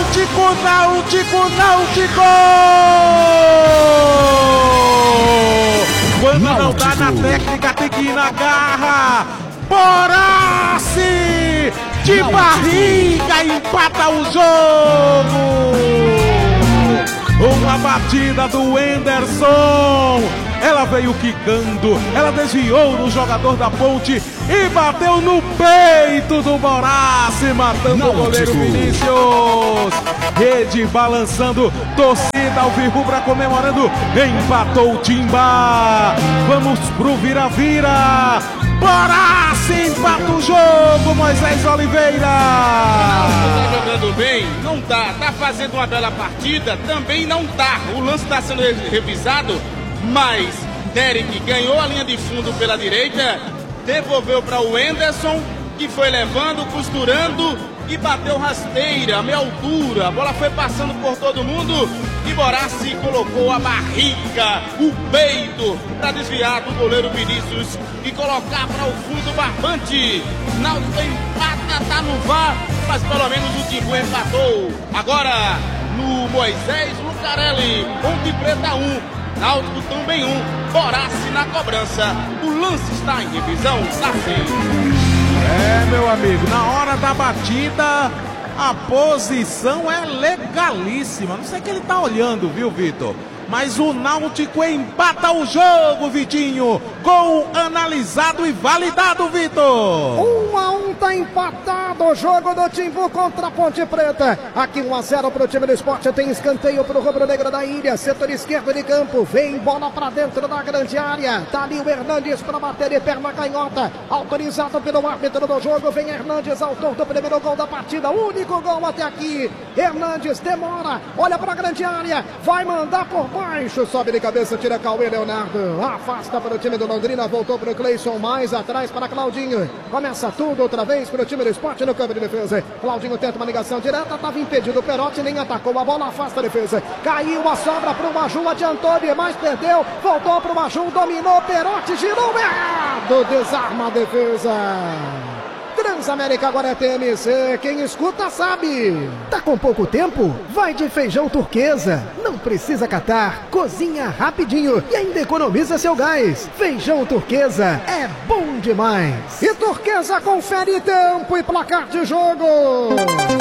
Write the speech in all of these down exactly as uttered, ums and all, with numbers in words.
Náutico, Náutico, Náutico! Quando não dá na técnica, tem que ir na garra. Borace de barriga empata o jogo. Uma batida do Henderson. Ela veio quicando, ela desviou no jogador da Ponte e bateu no peito do Borace, matando Náutico. O goleiro Vinícius. Rede balançando, torcida alvirrubra comemorando, empatou o Timba. Vamos pro vira-vira. Borace empata o jogo, Moisés Oliveira. Tá jogando bem? Não tá. Tá fazendo uma bela partida? Também não tá. O lance está sendo revisado, mas Derek ganhou a linha de fundo pela direita, devolveu para o Henderson, que foi levando, costurando e bateu rasteira, a meia altura. A bola foi passando por todo mundo e Borace colocou a barriga, o peito, para desviar do goleiro Vinícius e colocar para o fundo barbante. Náutico empata, tá no V A R, mas pelo menos o Timbu empatou. Agora no Moisés Lucarelli, Ponte Preta um, Náutico também um, Borace na cobrança. O lance está em revisão, está sim. É, meu amigo, na hora da batida, a posição é legalíssima. Não sei o que ele tá olhando, viu, Vitor? Mas o Náutico empata o jogo, Vitinho. Gol analisado e validado, Vitor. um a um tá empatado o jogo do Timbu contra a Ponte Preta. Aqui um a zero pro time do Sport. Tem escanteio pro rubro-negro da ilha. Setor esquerdo de campo. Vem bola pra dentro da grande área. Tá ali o Hernandes pra bater de perna canhota. Autorizado pelo árbitro do jogo. Vem Hernandes, autor do primeiro gol da partida. Único gol até aqui. Hernandes demora. Olha pra grande área. Vai mandar por baixo. Sobe de cabeça, tira Cauê Leonardo. Afasta para o time do Londrina. Voltou pro Cleison. Mais atrás para Claudinho. Começa tudo outra vez para o time do Sport no campo de defesa. Claudinho tenta uma ligação direta. Estava impedido o Perotti. Nem atacou. A bola afasta a defesa. Caiu a sobra para o Maju. Adiantou demais. Perdeu. Voltou para o Maju. Dominou. Perotti. Girou errado. Desarma a defesa. Transamérica agora é T M C, quem escuta sabe. Tá com pouco tempo? Vai de feijão turquesa. Não precisa catar, cozinha rapidinho e ainda economiza seu gás. Feijão turquesa é bom demais. E Turquesa confere tempo e placar de jogo.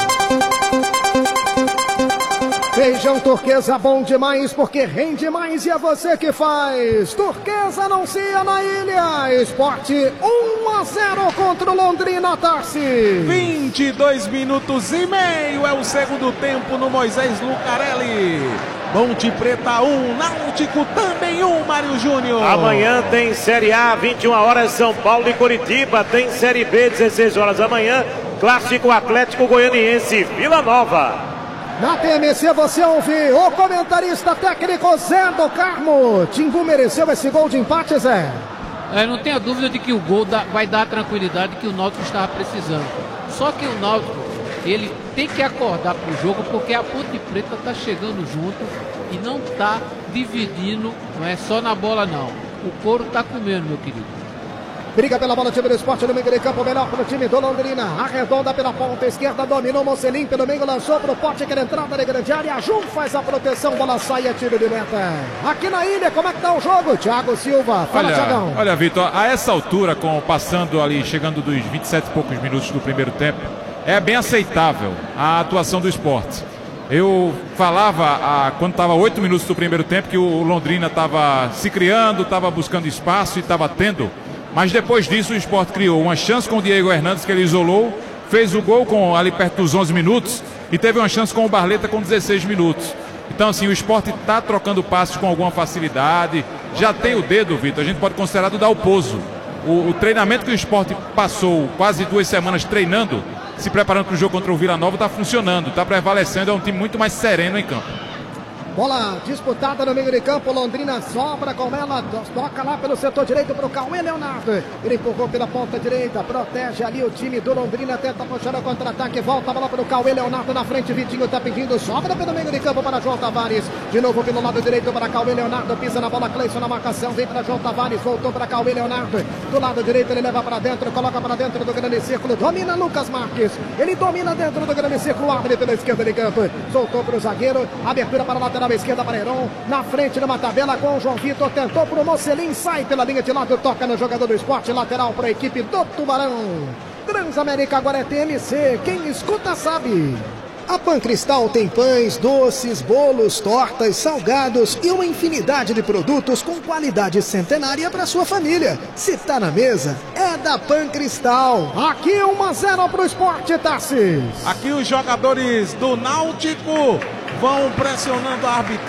Feijão Turquesa bom demais porque rende mais e é você que faz. Turquesa anuncia na ilha. Esporte um a zero contra o Londrina, Tarci. vinte e dois minutos e meio é o segundo tempo no Moisés Lucarelli. Ponte Preta um, Náutico também um, Mário Júnior. Amanhã tem Série A, vinte e uma horas, São Paulo e Curitiba. Tem Série B, dezesseis horas amanhã, Clássico Atlético Goianiense, Vila Nova. Na T M C você ouviu o comentarista técnico Zé do Carmo. Timbu mereceu esse gol de empate, Zé? É, não tenha dúvida de que o gol dá, vai dar a tranquilidade que o Náutico estava precisando. Só que o Náutico, ele tem que acordar para o jogo porque a Ponte Preta está chegando junto e não está dividindo, não é só na bola não. O couro está comendo, meu querido. Briga pela bola, time do Esporte no meio de campo, melhor para o time do Londrina. Arredonda pela ponta esquerda, dominou Mocelin pelo meio, lançou para o pote, quer entrada de grande área. Jun faz a proteção, bola sai, é tiro de meta. Aqui na ilha, como é que tá o jogo? Thiago Silva, fala, olha, Thiagão. Olha, Vitor, a essa altura, com, passando ali, chegando dos vinte e sete e poucos minutos do primeiro tempo, é bem aceitável a atuação do Sport. Eu falava, a, quando estava oito minutos do primeiro tempo, que o Londrina estava se criando, estava buscando espaço e estava tendo. Mas depois disso o Sport criou uma chance com o Diego Hernandes, que ele isolou, fez o gol com, ali perto dos onze minutos e teve uma chance com o Barleta com dezesseis minutos. Então assim, o Sport está trocando passes com alguma facilidade, já tem o dedo, Vitor, a gente pode considerar do Dalpozo. O, o treinamento que o Sport passou quase duas semanas treinando, se preparando para o jogo contra o Vila Nova, está funcionando, está prevalecendo, é um time muito mais sereno em campo. Bola disputada no meio de campo. Londrina sobra com ela. Toca lá pelo setor direito para o Cauê Leonardo. Ele empurrou pela ponta direita. Protege ali o time do Londrina. Tenta puxar o contra-ataque. Volta a bola para o Cauê Leonardo na frente. Vitinho está pedindo. Sobra pelo meio de campo para João Tavares. De novo pelo lado direito para Cauê Leonardo. Pisa na bola. Cleison na marcação. Vem para João Tavares. Voltou para Cauê Leonardo. Do lado direito ele leva para dentro. Coloca para dentro do grande círculo. Domina Lucas Marques. Ele domina dentro do grande círculo. Abre pela esquerda de campo. Soltou para o zagueiro. Abertura para a lateral esquerda para Heron. Na frente numa tabela com o João Vitor. Tentou para o Mocelin. Sai pela linha de lado. Toca no jogador do esporte. Lateral para a equipe do Tubarão. Transamérica agora é T M C. Quem escuta sabe. A Pancristal tem pães, doces, bolos, tortas, salgados e uma infinidade de produtos com qualidade centenária para sua família. Se tá na mesa, é da Pancristal. Aqui um a zero para o esporte, Tarcísio. Aqui os jogadores do Náutico vão pressionando a arbitragem.